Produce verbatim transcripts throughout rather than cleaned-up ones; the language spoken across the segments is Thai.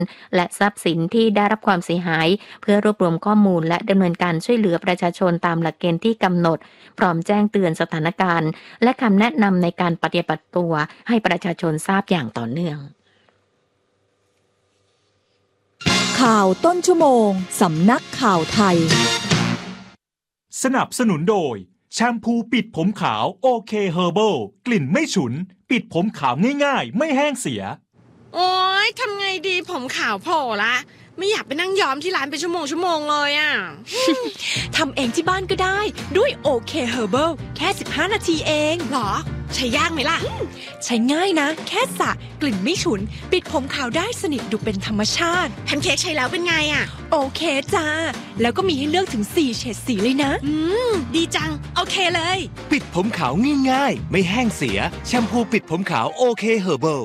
และทรัพย์สินที่ได้รับความเสียหายเพื่อรวบรวมข้อมูลและดำเนินการช่วยเหลือประชาชนตามหลักเกณฑ์ที่กำหนดพร้อมแจ้งเตือนสถานการณ์และคำแนะนำในการปฏิบัติตัวให้ประชาชนทราบอย่างต่อเนื่องข่าวต้นชั่วโมงสำนักข่าวไทยสนับสนุนโดยแชมพูปิดผมขาวโอเคเฮอร์เบิลกลิ่นไม่ฉุนปิดผมขาวง่ายๆไม่แห้งเสียโอ๊ยทำไงดีผมขาวโผล่ละไม่อยากไปนั่งย้อมที่ร้านเป็นชั่วโมงชั่วโมงเลยอ่ะทำเองที่บ้านก็ได้ด้วยโอเคเฮอร์เบิลแค่สิบห้านาทีเองหรอใช้ยากไหมล่ะใช้ง่ายนะแค่สระกลิ่นไม่ฉุนปิดผมขาวได้สนิทดูเป็นธรรมชาติแพนเค้กใช้แล้วเป็นไงอ่ะโอเคจ้าแล้วก็มีให้เลือกถึงสี่เฉดสีเลยนะอืมดีจังโอเคเลยปิดผมขาวง่ายๆไม่แห้งเสียแชมพูปิดผมขาวโอเคเฮอร์เบิล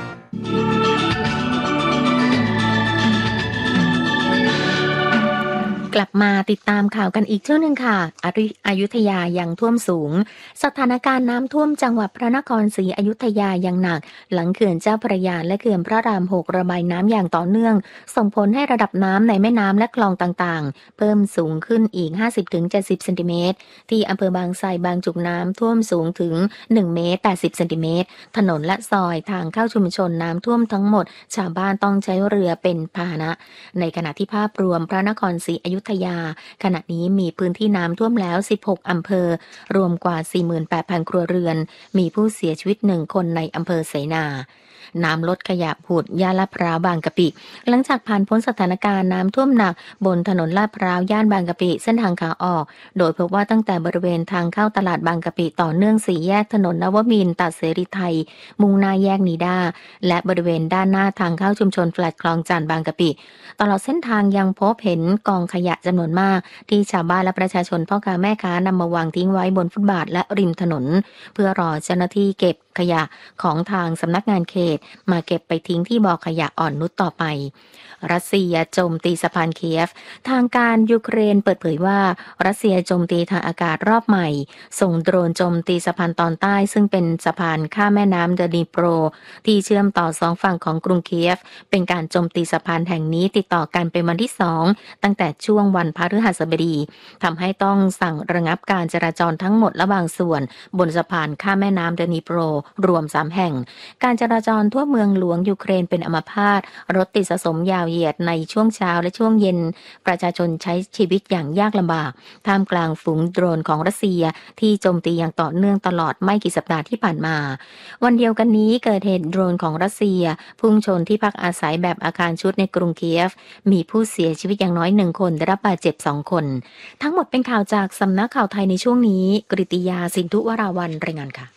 กลับมาติดตามข่าวกันอีกช่วงหนึ่งค่ะอยุธยายังท่วมสูงสถานการณ์น้ำท่วมจังหวัดพระนครศรีอยุธยายังหนักหลังเขื่อนเจ้าพระยาและเขื่อนพระรามหกระบายน้ำอย่างต่อเนื่องส่งผลให้ระดับน้ำในแม่น้ำและคลองต่างๆเพิ่มสูงขึ้นอีก ห้าสิบถึงเจ็ดสิบ เซนติเมตรที่อำเภอบางไทรบางจุกน้ำท่วมสูงถึงหนึ่งเมตรแปดสิบเซนติเมตรถนนและซอยทางเข้าชุมชนน้ำท่วมทั้งหมดชาวบ้านต้องใช้เรือเป็นพาหนะในขณะที่ภาพรวมพระนครศรีอยุธยาขณะนี้มีพื้นที่น้ำท่วมแล้วสิบหกอำเภอรวมกว่า สี่หมื่นแปดพัน ครัวเรือนมีผู้เสียชีวิตหนึ่งคนในอำเภอเสนาน้ำลดขยะผุดย่านลาดพร้าวบางกะปิหลังจากผ่านพ้นสถานการณ์น้ำท่วมหนักบนถนนลาดพร้าวย่านบางกะปิเส้นทางขาออกโดยพบว่าตั้งแต่บริเวณทางเข้าตลาดบางกะปิต่อเนื่องสี่แยกถนนนวมินทร์ตัดเสรีไทยมุ่งหน้าแยกนิด้าและบริเวณด้านหน้าทางเข้าชุมชนแฟลตคลองจันทร์บางกะปิตลอดเส้นทางยังพบเห็นกองขยะจำนวนมากที่ชาวบ้านและประชาชนพ่อค้าแม่ค้านำมาวางทิ้งไว้บนฟุตบาทและริมถนนเพื่อรอเจ้าหน้าที่เก็บขยะของทางสำนักงานเขตมาเก็บไปทิ้งที่บ่อขยะอ่อนนุชต่อไปรัสเซียโจมตีสะพานเคียฟทางการยูเครนเปิดเผยว่ารัสเซียโจมตีทางอากาศรอบใหม่ส่งโดรนโจมตีสะพานตอนใต้ซึ่งเป็นสะพานข้ามแม่น้ำเดนีโปรที่เชื่อมต่อสองฝั่งของกรุงเคียฟเป็นการโจมตีสะพานแห่งนี้ติดต่อกันเป็นวันที่สองตั้งแต่ช่วงวันพฤหัสบดีทำให้ต้องสั่งระงับการจราจรทั้งหมดและบางส่วนบนสะพานข้ามแม่น้ำเดนีโปรรวมสามแห่งการจราจรทั่วเมืองหลวงยูเครนเป็นอัมพาตรถติดสะสมยาวเหยียดในช่วงเช้าและช่วงเย็นประชาชนใช้ชีวิตอย่างยากลำบากท่ามกลางฝูงโดรนของรัสเซียที่โจมตีอย่างต่อเนื่องตลอดไม่กี่สัปดาห์ที่ผ่านมาวันเดียวกันนี้เกิดเหตุโดรนของรัสเซียพุ่งชนที่พักอาศัยแบบอาคารชุดในกรุงเคียฟมีผู้เสียชีวิตอย่างน้อยหนึ่งคนได้รับบาดเจ็บสองคนทั้งหมดเป็นข่าวจากสำนักข่าวไทยในช่วงนี้กฤติยาสินธุวราวัลรายงานค่ะ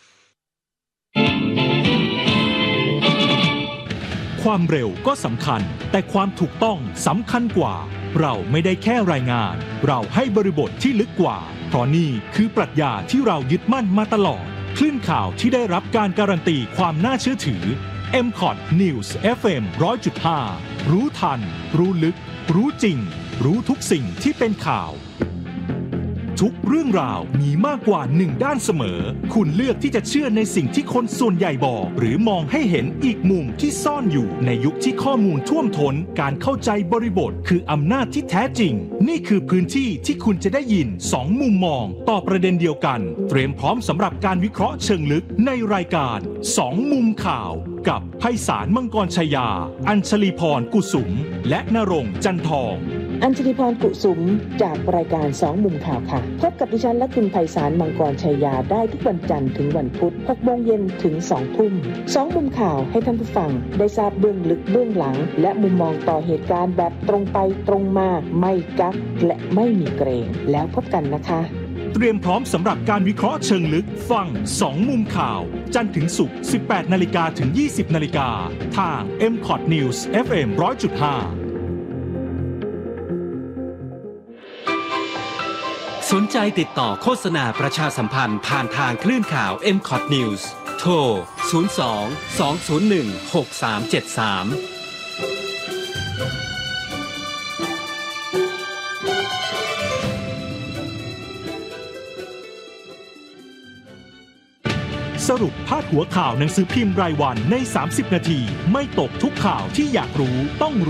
ความเร็วก็สำคัญแต่ความถูกต้องสำคัญกว่าเราไม่ได้แค่รายงานเราให้บริบทที่ลึกกว่าเพราะนี่คือปรัชญาที่เรายึดมั่นมาตลอดคลื่นข่าวที่ได้รับการการันตีความน่าเชื่อถือ เอ็ม คอท News เอฟ เอ็ม หนึ่งร้อยจุดห้า รู้ทันรู้ลึกรู้จริงรู้ทุกสิ่งที่เป็นข่าวทุกเรื่องราวมีมากกว่าหนึ่งด้านเสมอคุณเลือกที่จะเชื่อในสิ่งที่คนส่วนใหญ่บอกหรือมองให้เห็นอีกมุมที่ซ่อนอยู่ในยุคที่ข้อมูลท่วมท้นการเข้าใจบริบทคืออำนาจที่แท้จริงนี่คือพื้นที่ที่คุณจะได้ยินสองมุมมองต่อประเด็นเดียวกันเตรียมพร้อมสำหรับการวิเคราะห์เชิงลึกในรายการสองมุมข่าวกับไพศาลมังกรชยาอัญชลีพรกุสุมและณรงค์จันทองอัญชลีพรกุสุมจากรายการสองมุมข่าวค่ะพบกับดิฉันและคุณไพศาลมังกรชัยยาได้ทุกวันจันทร์ถึงวันพุธ หกโมงเย็นถึงสองทุ่มสองมุมข่าวให้ท่านผู้ฟังได้ทราบเบื้องลึกเบื้องหลังและมุมมองต่อเหตุการณ์แบบตรงไปตรงมาไม่กักและไม่มีเกรงแล้วพบกันนะคะเตรียมพร้อมสำหรับการวิเคราะห์เชิงลึกฟังสองมุมข่าวจันทร์ถึงศุกร์ สิบแปดนาฬิกาถึงยี่สิบนาฬิกาทาง เอ็ม คอท News เอฟ เอ็ม หนึ่งร้อยจุดห้าสนใจติดต่อโฆษณาประชาสัมพันธ์ผ่านทางคลื่นข่าว เอ็ม คอท News โทร ศูนย์ สอง สอง ศูนย์ หนึ่ง หก สาม เจ็ด สามสรุปพาดหัวข่าวหนังสือพิมพ์รายวันในสามสิบนาทีไม่ตกทุกข่าวที่อยากรู้ต้องรู้